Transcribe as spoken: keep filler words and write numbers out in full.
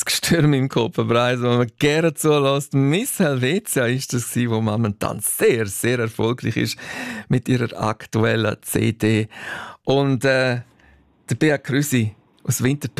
dreißig Stürme im Kopf, aber eins, was man gerne zulässt. Miss Helvetia ist das, die momentan sehr, sehr erfolgreich ist mit ihrer aktuellen C D. Und äh, der Beat Krüsi aus Winterthur